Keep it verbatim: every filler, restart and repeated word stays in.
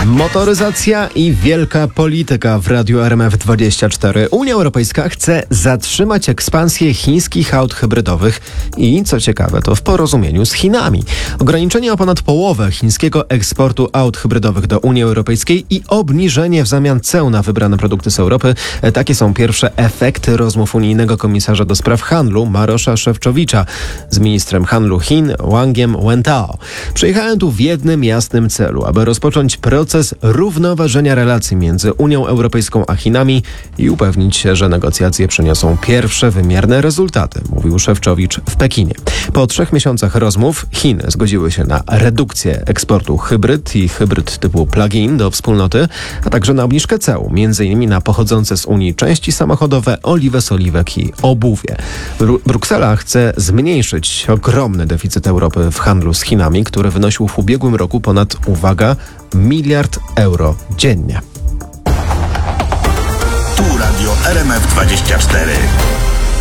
Motoryzacja i wielka polityka w Radiu R M F dwadzieścia cztery. Unia Europejska chce zatrzymać ekspansję chińskich aut hybrydowych i, co ciekawe, to w porozumieniu z Chinami. Ograniczenie o ponad połowę chińskiego eksportu aut hybrydowych do Unii Europejskiej i obniżenie w zamian ceł na wybrane produkty z Europy. Takie są pierwsze efekty rozmów unijnego komisarza do spraw handlu Marosza Szefczowicza z ministrem handlu Chin Wangiem Wentao. Przyjechałem tu w jednym jasnym celu, aby rozpocząć proces równoważenia relacji między Unią Europejską a Chinami i upewnić się, że negocjacje przyniosą pierwsze wymierne rezultaty, mówił Szefczowicz w Pekinie. Po trzech miesiącach rozmów Chiny zgodziły się na redukcję eksportu hybryd i hybryd typu plug-in do wspólnoty, a także na obniżkę ceł, między innymi na pochodzące z Unii części samochodowe, oliwę z oliwek i obuwie. Bru- Bruksela chce zmniejszyć ogromny deficyt Europy w handlu z Chinami, który wynosił w ubiegłym roku ponad, uwaga, miliard euro dziennie. Tu Radio R M F dwadzieścia cztery.